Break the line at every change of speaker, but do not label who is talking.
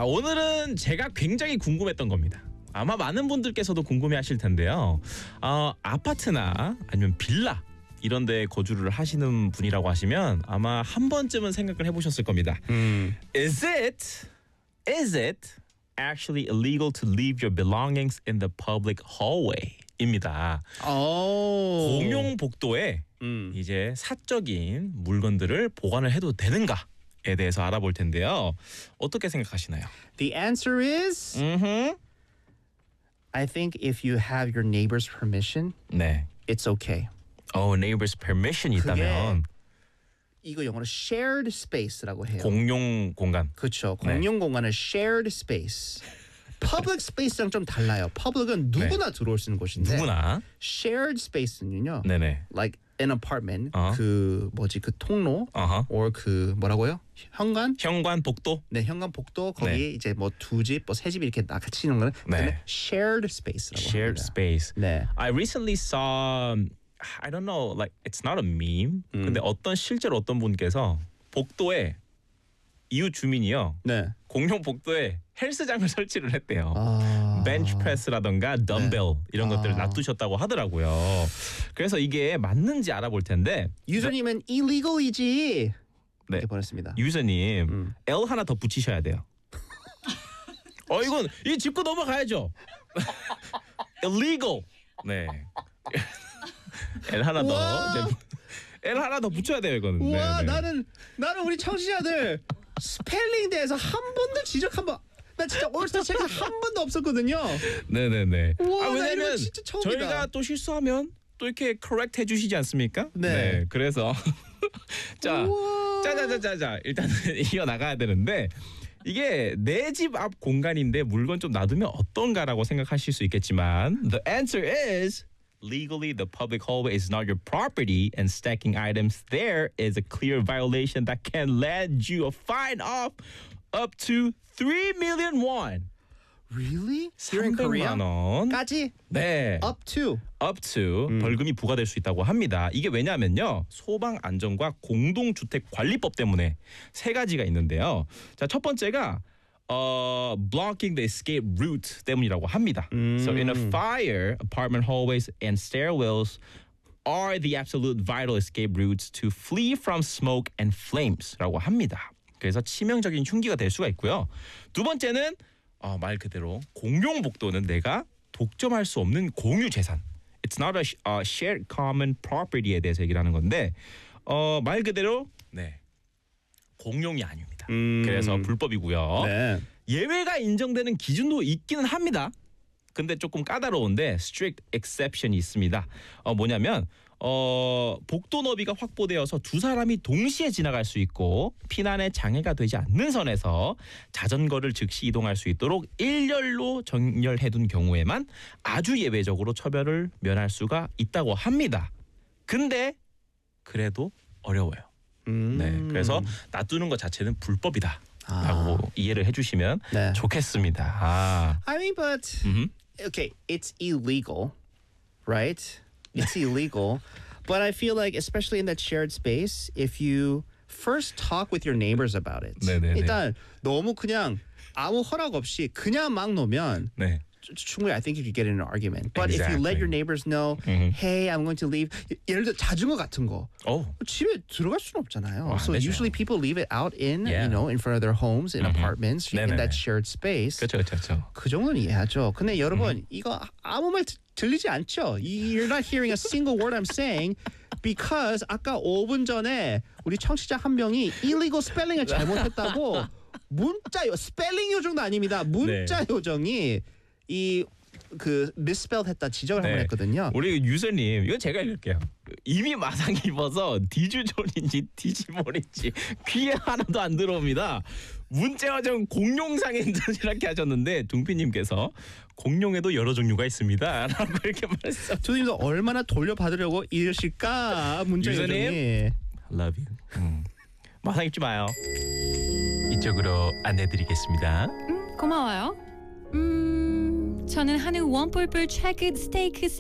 자, 오늘은 제가 굉장히 궁금했던 겁니다. 아마 많은 분들께서도 궁금해하실 텐데요. 아파트나 아니면 빌라 이런 데 거주를 하시는 분이라고 하시면 아마 한 번쯤은 생각을 해보셨을 겁니다. Is it actually illegal to leave your belongings in the public hallway? 입니다. 공용 복도에 이제 사적인 물건들을 보관을 해도 되는가에 대해서 알아볼 텐데요. 어떻게 생각하시나요?
The answer is I think if you have your neighbor's permission,
네.
it's okay.
neighbor's permission이 있다면
이거 영어로 shared space라고 해요.
공용 공간.
그렇죠. 공용 공간을 shared space. public space랑 좀 달라요. public은 누구나 들어올 수 있는 곳인데
누구나.
shared space는요.
네네.
like an apartment 그 통로 or 그 뭐라고요? 현관?
현관 복도?
네, 현관 복도 거기에 이제 뭐 두 집, 뭐 세 집 이렇게 같이 있는 거는 shared space라고
shared
합니다.
space.
네.
I recently saw I don't know, like it's not a meme. 근데 실제로 어떤 분께서 복도에 이웃 주민이요.
네.
공용 복도에 헬스장을 설치를 했대요. 벤치프레스라던가 덤벨 이런 것들을 놔두셨다고 하더라고요. 그래서 이게 맞는지 알아볼 텐데
유저님은 illegal이지.
네.
이렇게 보냈습니다.
유저님 L 하나 더 붙이셔야 돼요. 이건 이 짚고 넘어가야죠. illegal. 네. L 하나 더. L 하나 더 붙여야 돼요 이거는.
우와,
네네.
나는 우리 청취자들 스펠링 대해서 한 번도 지적 한 번. 나 진짜 올스타 책에서 한 번도 없었거든요.
네네네.
우와,
왜냐면
진짜 처음이다.
저희가 또 실수하면 또 이렇게 correct 해주시지 않습니까?
네.
그래서 짜자자자자 일단은 이어 나가야 되는데 이게 내 집 앞 공간인데 물건 좀 놔두면 어떤가라고 생각하실 수 있겠지만 the answer is legally the public hallway is not your property and stacking items there is a clear violation that can land you a fine of up to 3 million won.
Really? Here in Korea?
300만 원.
까지?
네.
Up to
벌금이 부과될 수 있다고 합니다. 이게 왜냐면요. 소방 안전과 공동주택 관리법 때문에 세 가지가 있는데요. 자, 첫 번째가 blocking the escape route 때문이라고 합니다. So in a fire, apartment hallways and stairwells are the absolute vital escape routes to flee from smoke and flames라고 합니다. 그래서 치명적인 흉기가 될 수가 있고요. 두 번째는 말 그대로 공용 복도는 내가 독점할 수 없는 공유 재산. It's not a shared common property에 대해서 얘기를 하는 건데 말 그대로 공용이 아닙니다. 그래서 불법이고요.
네.
예외가 인정되는 기준도 있기는 합니다. 근데 조금 까다로운데 strict exception이 있습니다. 뭐냐면 복도 너비가 확보되어서 두 사람이 동시에 지나갈 수 있고 피난에 장애가 되지 않는 선에서 자전거를 즉시 이동할 수 있도록 일렬로 정렬해둔 경우에만 아주 예외적으로 처벌을 면할 수가 있다고 합니다. 근데 그래도 어려워요. 네, 그래서 놔두는 것 자체는 불법이다. 라고 이해를 해주시면 좋겠습니다.
I mean, but okay, it's illegal, right? It's illegal, but I feel like, especially in that shared space, if you first talk with your neighbors about it, 일단 너무 그냥 아무 허락 없이 그냥 막 놓으면 충분히 I think you could get in an argument. But if you let your neighbors know, hey, I'm going to leave. 예를 들어 자전거 같은 거. 집에 들어갈 수는 없잖아요. So usually people leave it out in, you know, in front of their homes, in apartments, in that shared space.
그렇죠.
그 정도는 이해하죠. 근데 여러분 이거 아무 말 들리지 않죠? You're not hearing a single word I'm saying because 아까 5분 전에 우리 청취자 한 명이 illegal spelling을 잘못했다고 스펠링 요정도 아닙니다. 문자 요정이 misspelled 했다 지적을 한번 했거든요.
우리 유저님 이건 제가 읽을게요. 이미 마상 입어서 디주존인지 디지몬인지 귀에 하나도 안 들어옵니다. 문자화정 공룡상인 이렇게 하셨는데 둥피님께서 공룡에도 여러 종류가 있습니다 라고 이렇게 말했어요.
조님도 얼마나 돌려받으려고 이러실까 문자
유저님
요정이.
love you. 마상 입지 마요. 이쪽으로 안내드리겠습니다.
고마워요. 저는 한우 원뿔뿔 트래크 스테이크